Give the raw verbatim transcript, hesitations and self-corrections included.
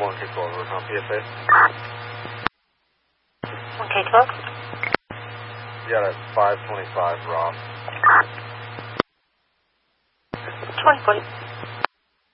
one K twelve over on P S A. one K twelve? Yeah, that's five twenty-five, Rob. twenty, please.